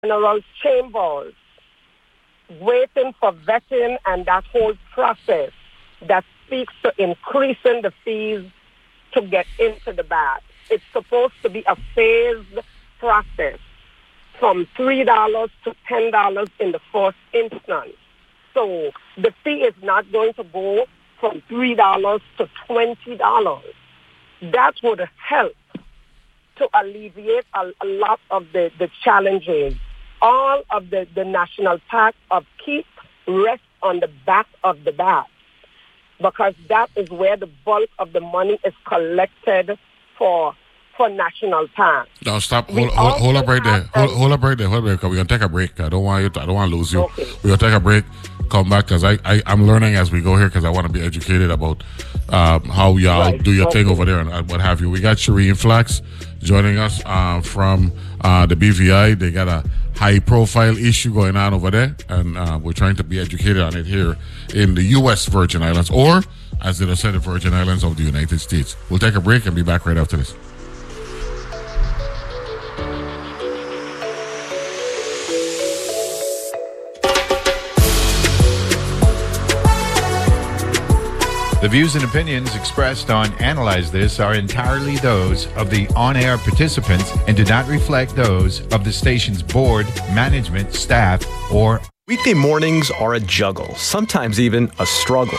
general chambers, waiting for vetting and that whole process that speaks to increasing the fees to get into the bat. It's supposed to be a phased process from $3 to $10 in the first instance. So the fee is not going to go from $3 to $20. That would help to alleviate a lot of the challenges. All of the national park upkeep rests on the back of the bat, because that is where the bulk of the money is collected for national parks. No, stop. Hold up right there. Hold up right there. Because we're gonna take a break. I don't want to lose you. Okay. We're gonna take a break. Come back, because I'm learning as we go here, because I want to be educated about how y'all do your thing over there and what have you. We got Shereen Flax joining us from the BVI. They got a high-profile issue going on over there, and we're trying to be educated on it here in the U.S. Virgin Islands, or as they said, the Virgin Islands of the United States. We'll take a break and be back right after this. The views and opinions expressed on Analyze This are entirely those of the on-air participants and do not reflect those of the station's board, management, staff, or... Weekday mornings are a juggle, sometimes even a struggle.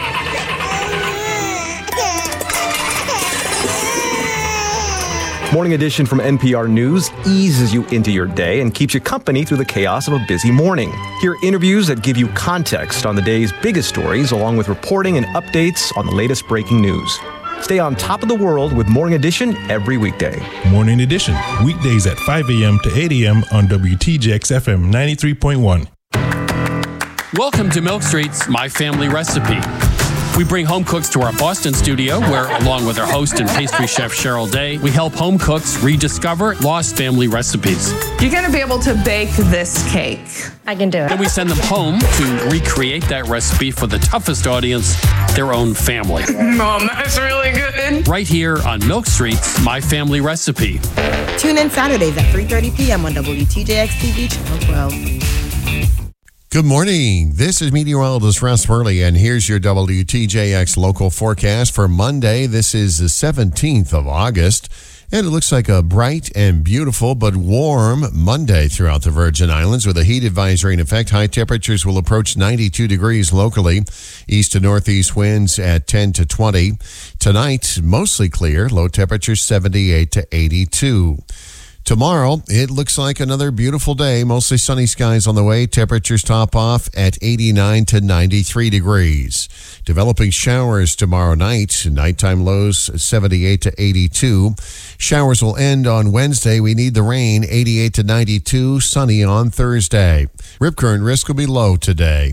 Morning Edition from NPR News eases you into your day and keeps you company through the chaos of a busy morning. Hear interviews that give you context on the day's biggest stories, along with reporting and updates on the latest breaking news. Stay on top of the world with Morning Edition every weekday. Morning Edition, weekdays at 5 a.m. to 8 a.m. on WTJX FM 93.1. Welcome to Milk Street's My Family Recipe. We bring home cooks to our Boston studio, where, along with our host and pastry chef Cheryl Day, we help home cooks rediscover lost family recipes. You're going to be able to bake this cake. I can do it. Then we send them home to recreate that recipe for the toughest audience, their own family. Mom, that's really good. Right here on Milk Street's My Family Recipe. Tune in Saturdays at 3:30 p.m. on WTJX TV Channel 12. Good morning. This is meteorologist Russ Worley, and here's your WTJX local forecast for Monday. This is the 17th of August, and it looks like a bright and beautiful but warm Monday throughout the Virgin Islands with a heat advisory in effect. High temperatures will approach 92 degrees locally. East to northeast winds at 10 to 20. Tonight, mostly clear. Low temperatures 78 to 82. Tomorrow, it looks like another beautiful day. Mostly sunny skies on the way. Temperatures top off at 89 to 93 degrees. Developing showers tomorrow night. Nighttime lows 78 to 82. Showers will end on Wednesday. We need the rain. 88 to 92. Sunny on Thursday. Rip current risk will be low today.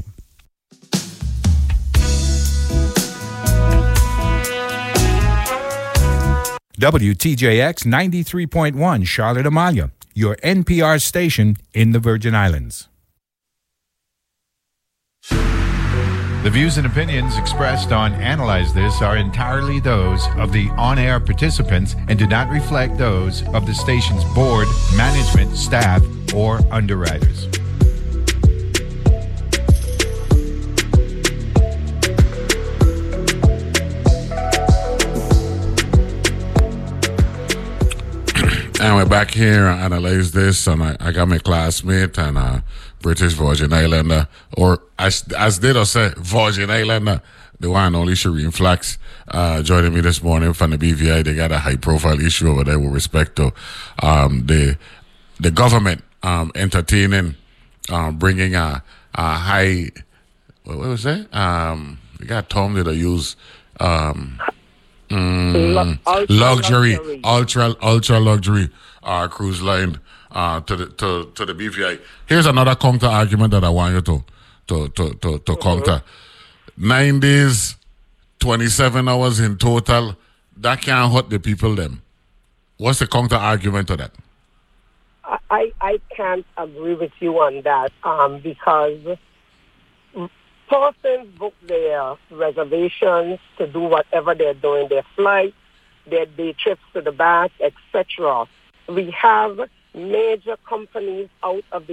WTJX 93.1 Charlotte Amalia, your NPR station in the Virgin Islands. The views and opinions expressed on Analyze This are entirely those of the on-air participants and do not reflect those of the station's board, management, staff, or underwriters. And we're back here and Analyze This, and I got my classmate and British Virgin Islander, or as they don't say, Virgin Islander, the one and only Shereen Flax, joining me this morning from the BVI. They got a high-profile issue over there with respect to the government entertaining, bringing a high, what was that? They got term that I use. Ultra luxury cruise line to the BVI. Here's another counter argument that I want you to counter. 9 days, 27 hours in total. That can't hurt the people them. What's the counter argument to that? I can't agree with you on that because persons book their reservations to do whatever they're doing, their flights, their day trips to the bath, etc. We have major companies out of the